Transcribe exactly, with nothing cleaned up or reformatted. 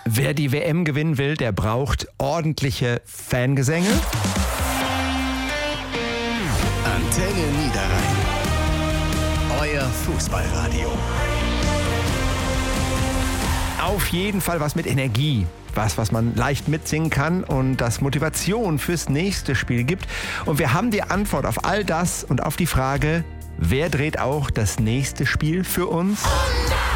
Wer die W M gewinnen will, der braucht ordentliche Fangesänge. Antenne Niederrhein. Euer Fußballradio. Auf jeden Fall was mit Energie. Was, was man leicht mitsingen kann und das Motivation fürs nächste Spiel gibt. Und wir haben die Antwort auf all das und auf die Frage, wer dreht auch das nächste Spiel für uns?